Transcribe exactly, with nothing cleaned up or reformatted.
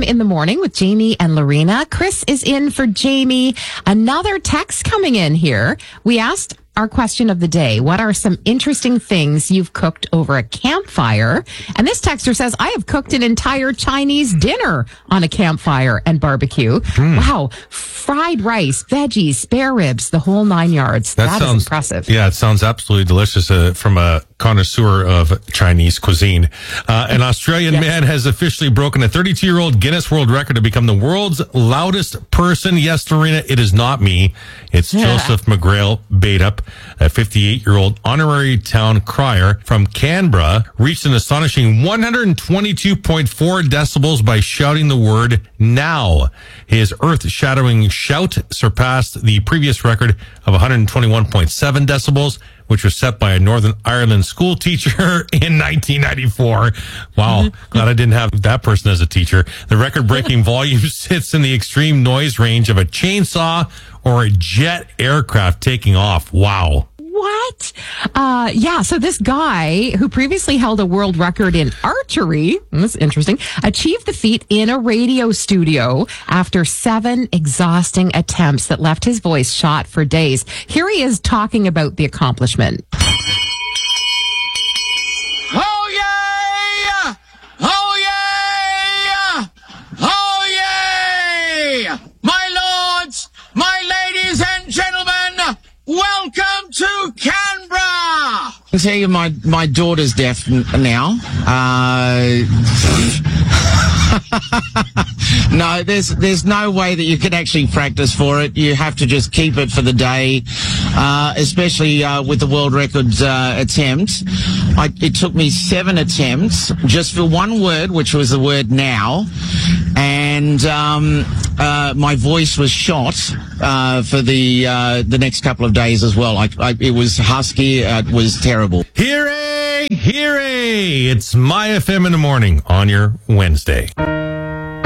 in the Morning with Jamie and Lorena. Chris is in for Jamie. Another text coming in here. We asked our question of the day. What are some interesting things you've cooked over a campfire? And this texter says, I have cooked an entire Chinese dinner on a campfire and barbecue. Mm. Wow. Fried rice, veggies, spare ribs, the whole nine yards. That, that sounds is impressive. Yeah, it sounds absolutely delicious uh, from a connoisseur of Chinese cuisine. Uh, an Australian yes. man has officially broken a thirty-two-year-old Guinness World Record to become the world's loudest person. Yes, Lorena, it is not me. It's yeah. Joseph McGrail Baitup, a fifty-eight-year-old honorary town crier from Canberra, reached an astonishing one hundred twenty-two point four decibels by shouting the word now. His earth-shattering shout surpassed the previous record of one hundred twenty-one point seven decibels, which was set by a Northern Ireland school teacher in nineteen ninety-four. Wow. Glad I didn't have that person as a teacher. The record-breaking volume sits in the extreme noise range of a chainsaw or a jet aircraft taking off. Wow. What? Uh, yeah, so this guy who previously held a world record in archery, that's interesting, achieved the feat in a radio studio after seven exhausting attempts that left his voice shot for days. Here he is talking about the accomplishment. Oh, yeah! Oh, yeah! Oh, yeah! My lords, my ladies and gentlemen, welcome to Canberra! I'll tell you, my, my daughter's deaf n- now. Uh, no, there's there's no way that you can actually practice for it. You have to just keep it for the day, uh, especially uh, with the world record uh, attempt. I, it took me seven attempts just for one word, which was the word now. And um, uh, my voice was shot uh, for the uh, the next couple of days as well. I, I, it was husky. Uh, it was terrible. Hooray! Hooray! It's My F M in the Morning on your Wednesday.